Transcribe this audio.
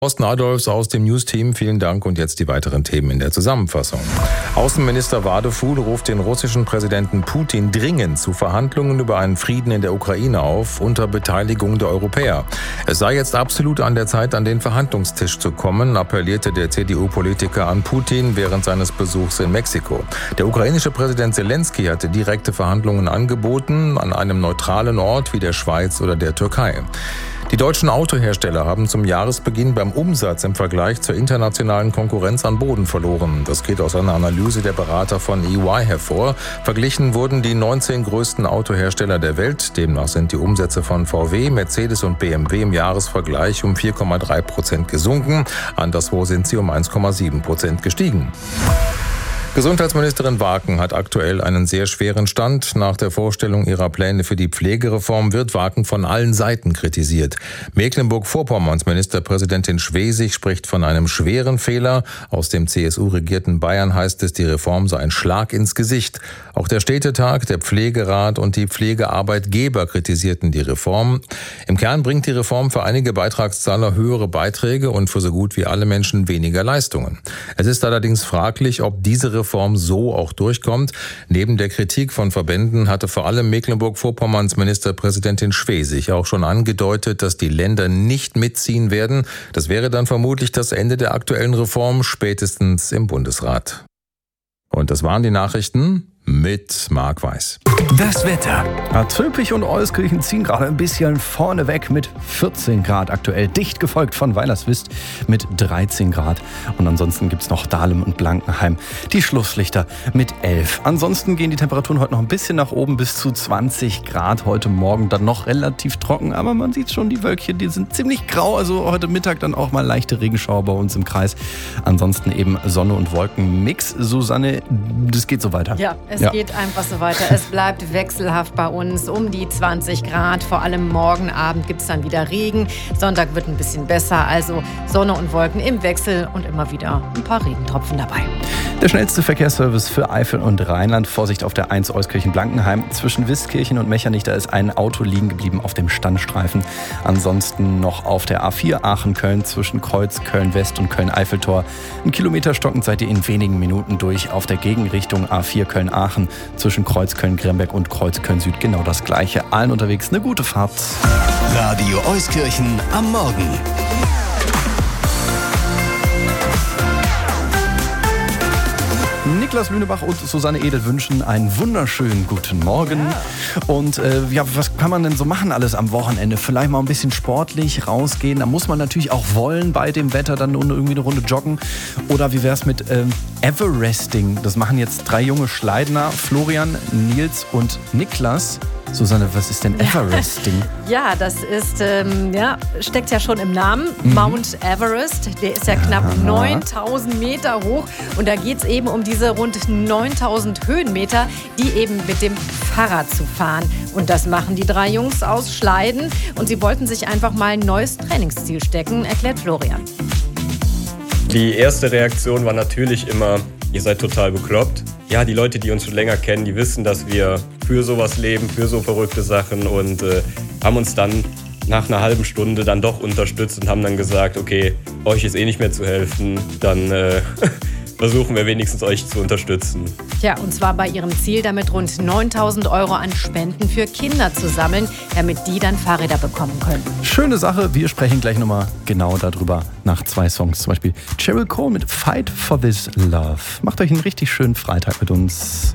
Thorsten Adolfs aus dem News-Team, vielen Dank und jetzt die weiteren Themen in der Zusammenfassung. Außenminister Wadefuhl ruft den russischen Präsidenten Putin dringend zu Verhandlungen über einen Frieden in der Ukraine auf, unter Beteiligung der Europäer. Es sei jetzt absolut an der Zeit, an den Verhandlungstisch zu kommen, appellierte der CDU-Politiker an Putin während seines Besuchs in Mexiko. Der ukrainische Präsident Zelensky hatte direkte Verhandlungen angeboten, an einem neutralen Ort wie der Schweiz oder der Türkei. Die deutschen Autohersteller haben zum Jahresbeginn beim Umsatz im Vergleich zur internationalen Konkurrenz an Boden verloren. Das geht aus einer Analyse der Berater von EY hervor. Verglichen wurden die 19 größten Autohersteller der Welt. Demnach sind die Umsätze von VW, Mercedes und BMW im Jahresvergleich um 4,3% gesunken. Anderswo sind sie um 1,7% gestiegen. Gesundheitsministerin Waken hat aktuell einen sehr schweren Stand. Nach der Vorstellung ihrer Pläne für die Pflegereform wird Waken von allen Seiten kritisiert. Mecklenburg-Vorpommerns Ministerpräsidentin Schwesig spricht von einem schweren Fehler. Aus dem CSU-regierten Bayern heißt es, die Reform sei ein Schlag ins Gesicht. Auch der Städtetag, der Pflegerat und die Pflegearbeitgeber kritisierten die Reform. Im Kern bringt die Reform für einige Beitragszahler höhere Beiträge und für so gut wie alle Menschen weniger Leistungen. Es ist allerdings fraglich, ob diese Reform so auch durchkommt. Neben der Kritik von Verbänden hatte vor allem Mecklenburg-Vorpommerns Ministerpräsidentin Schwesig auch schon angedeutet, dass die Länder nicht mitziehen werden. Das wäre dann vermutlich das Ende der aktuellen Reform, spätestens im Bundesrat. Und das waren die Nachrichten mit Marc Weiß. Das Wetter. Zülpich und Euskirchen ziehen gerade ein bisschen vorne weg mit 14 Grad aktuell. Dicht gefolgt von Weilerswist mit 13 Grad. Und ansonsten gibt es noch Dahlem und Blankenheim. Die Schlusslichter mit 11. Ansonsten gehen die Temperaturen heute noch ein bisschen nach oben bis zu 20 Grad. Heute Morgen dann noch relativ trocken. Aber man sieht schon, die Wölkchen, die sind ziemlich grau. Also heute Mittag dann auch mal leichte Regenschauer bei uns im Kreis. Ansonsten eben Sonne und Wolkenmix. Susanne, das geht so weiter. Ja, es geht einfach so weiter. Es bleibt wechselhaft bei uns um die 20 Grad. Vor allem morgen Abend gibt es dann wieder Regen. Sonntag wird ein bisschen besser. Also Sonne und Wolken im Wechsel und immer wieder ein paar Regentropfen dabei. Der schnellste Verkehrsservice für Eifel und Rheinland. Vorsicht auf der 1 Euskirchen-Blankenheim. Zwischen Wiskirchen und Mechernich, da ist ein Auto liegen geblieben auf dem Standstreifen. Ansonsten noch auf der A4 Aachen-Köln zwischen Kreuz Köln-West und Köln-Eiffeltor. 1 Kilometer stockend seid ihr in wenigen Minuten durch. Auf der Gegenrichtung A4 Köln-Aachen zwischen Kreuz Köln-Gremberg und Kreuz Köln-Süd genau das Gleiche. Allen unterwegs eine gute Fahrt. Radio Euskirchen am Morgen. Niklas Lünebach und Susanne Edel wünschen einen wunderschönen guten Morgen. Ja. Und was kann man denn so machen alles am Wochenende? Vielleicht mal ein bisschen sportlich rausgehen. Da muss man natürlich auch wollen bei dem Wetter, dann irgendwie eine Runde joggen. Oder wie wär's mit Everesting? Das machen jetzt 3 junge Schleidner, Florian, Nils und Niklas. Susanne, was ist denn Everesting? Ja, das ist, steckt ja schon im Namen. Mount Everest, der ist ja knapp 9000 Meter hoch. Und da geht es eben um diese rund 9000 Höhenmeter, die eben mit dem Fahrrad zu fahren. Und das machen die 3 Jungs aus Schleiden. Und sie wollten sich einfach mal ein neues Trainingsziel stecken, erklärt Florian. Die erste Reaktion war natürlich immer, ihr seid total bekloppt. Ja, die Leute, die uns schon länger kennen, die wissen, dass wir für sowas leben, für so verrückte Sachen und haben uns dann nach einer halben Stunde dann doch unterstützt und haben dann gesagt, okay, euch ist eh nicht mehr zu helfen, dann versuchen wir wenigstens euch zu unterstützen. Tja, und zwar bei ihrem Ziel, damit rund 9.000 € an Spenden für Kinder zu sammeln, damit die dann Fahrräder bekommen können. Schöne Sache, wir sprechen gleich nochmal genau darüber nach 2 Songs. Zum Beispiel Cheryl Cole mit Fight for This Love. Macht euch einen richtig schönen Freitag mit uns.